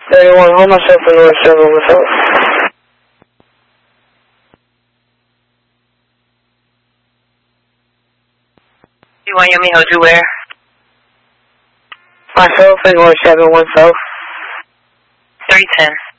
31, hold myself in North 7, what's up? You want me hold you where? Myself in North 7, 1 South. 310.